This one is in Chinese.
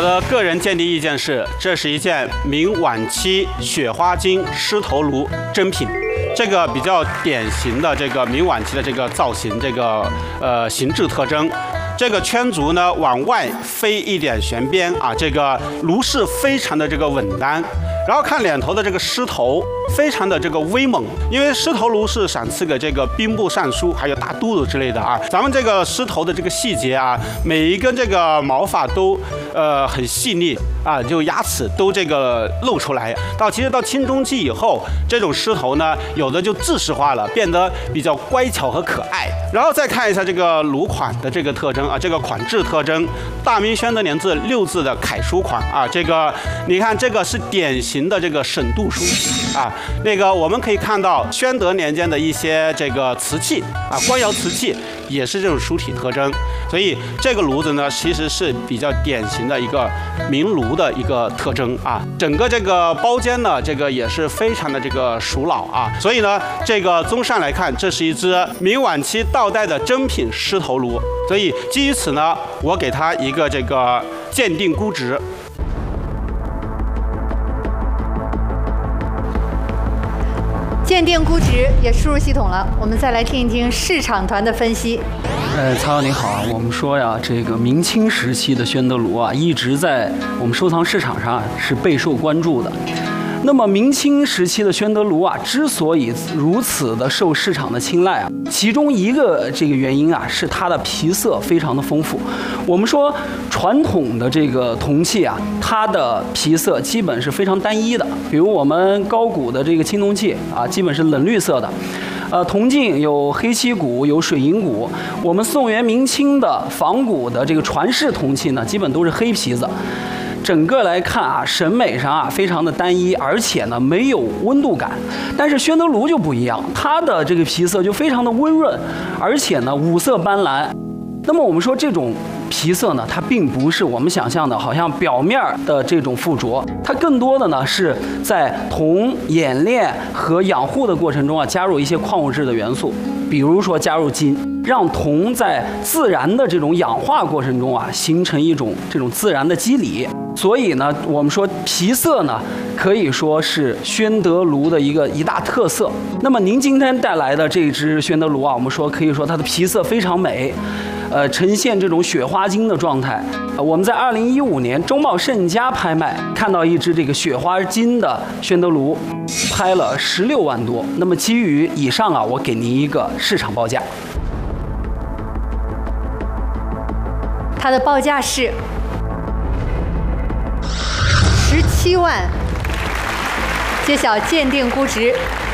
我的个人鉴定意见是，这是一件明晚期雪花金狮头颅真品。这个比较典型的这个明晚期的这个造型，这个形制特征。这个圈足呢往外飞一点旋边啊，这个颅饰非常的这个稳当。然后看脸头的这个狮头，非常的这个威猛，因为狮头颅是赏赐给这个兵部尚书还有大都督之类的啊。咱们这个狮头的这个细节啊，每一根这个毛发都很细腻啊，就牙齿都这个露出来。其实到清中期以后，这种狮头呢，有的就制式化了，变得比较乖巧和可爱。然后再看一下这个颅款的这个特征啊，这个款制特征，大明宣德年字6字的楷书款啊，这个你看这个是典型的这个省度书体啊。那个我们可以看到宣德年间的一些这个瓷器啊，官窑瓷器也是这种书体特征，所以这个炉子呢，其实是比较典型的一个明炉的一个特征啊。整个这个包间呢，这个也是非常的这个熟老啊，所以呢，这个综上来看，这是一只明晚期道代的真品狮头炉，所以基于此呢，我给它一个这个鉴定估值。 鉴定估值也输入系统了，我们再来听一听市场团的分析。 曹老你好啊，我们说呀，这个明清时期的宣德炉啊，一直在我们收藏市场上是备受关注的。那么明清时期的宣德炉啊，之所以如此的受市场的青睐啊，其中一个这个原因啊，是它的皮色非常的丰富。我们说传统的这个铜器啊，它的皮色基本是非常单一的，比如我们高古的这个青铜器啊，基本是冷绿色的。铜镜有黑漆骨，有水银骨。我们宋元明清的仿古的这个传世铜器呢，基本都是黑皮子。整个来看啊，审美上啊非常的单一，而且呢没有温度感。但是宣德炉就不一样，它的这个皮色就非常的温润，而且呢五色斑斓。那么我们说这种皮色呢，它并不是我们想象的好像表面的这种附着，它更多的呢是在铜冶炼和养护的过程中啊，加入一些矿物质的元素，比如说加入金，让铜在自然的这种氧化过程中啊，形成一种这种自然的肌理。所以呢，我们说皮色呢，可以说是宣德炉的一大特色。那么您今天带来的这只宣德炉啊，我们说可以说它的皮色非常美。呈现这种雪花金的状态。我们在2015年中茂盛家拍卖看到一只这个雪花金的宣德炉，拍了16万多。那么基于以上啊，我给您一个市场报价。 它的报价是17万。揭晓鉴定估值